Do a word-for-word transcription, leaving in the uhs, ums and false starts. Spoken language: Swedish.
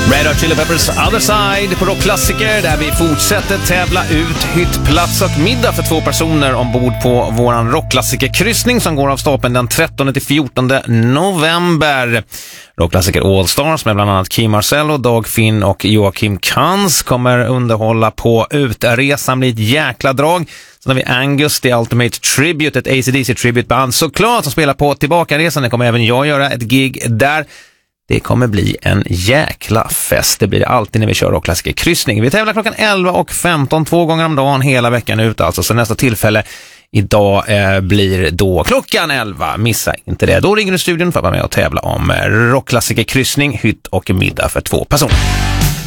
Red Hot Chili Peppers Other Side på Rockklassiker, där vi fortsätter tävla ut hyttplats och middag för två personer ombord på våran Rockklassiker-kryssning som går av stapeln den trettonde till fjortonde november. Rockklassiker All Stars med bland annat Kim Marcello, Dag Finn och Joakim Kans kommer underhålla på utresan, blir ett jäkla drag. Sen har vi Angus, The Ultimate Tribute, ett A C D C tributeband såklart som spelar på tillbakaresan. Det kommer även jag göra ett gig där. Det kommer bli en jäkla fest. Det blir det alltid när vi kör Rockklassiker-kryssning. Vi tävlar klockan elva och femton, två gånger om dagen hela veckan ut. Alltså, så nästa tillfälle idag eh, blir då klockan elva. Missa inte det. Då ringer du studion för att vara med och tävla om Rockklassiker-kryssning, hytt och middag för två personer.